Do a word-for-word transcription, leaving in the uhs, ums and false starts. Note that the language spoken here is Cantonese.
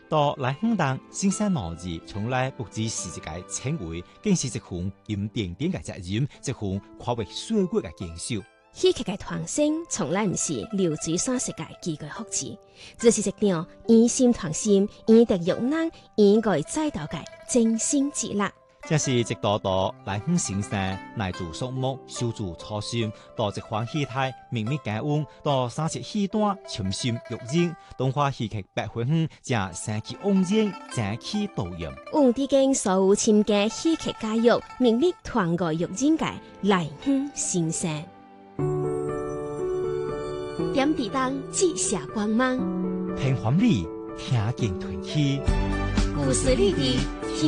到來香港新山毛子從來不只是一個稱謂，更是一項欽點點嘅責任，一項跨越歲月嘅堅守。 戲劇嘅傳承從來唔是流水線式嘅幾句複製，這是一場以心傳心、以德育人、以愛栽培嘅精心之力。 這是一道道來香先生乃做數目、修築初心，到一番戲台秘密感恩，到三節戲段潛心育人，動畫戲劇百花園將生氣盎然，爭氣導演。 黃帝經所有參加戲劇教育、秘密團個育人嘅來香先生，點地當記下光芒， 平凡裏聽見團氣， 故事裏的。